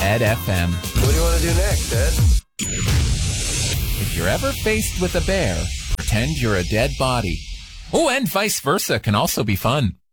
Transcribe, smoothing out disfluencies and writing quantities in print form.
Ed FM. What do you want to do next, Ed? If you're ever faced with a bear, pretend you're a dead body. Oh, and vice versa can also be fun.